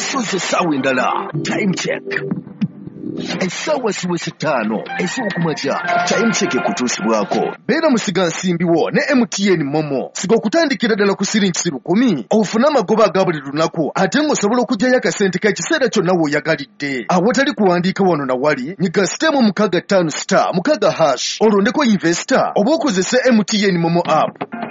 Esoze sawa endala. Time check. Esawa siwezi 5 ez'okumakya. Time check kutuusibwako. Beera musiga nsimbiwo ne MTN Momo. Siga okutandikira ddala ku siringi 10 ofuna amagoba aga buli lunaku ate ng'osobola okuggyayo akasente k'ekiseera kyonna w'oyagalidde. Awatali kuwandiika wano na wali nyiga sitemu 65*6 olondeko investor oba okozese MTN Momo app.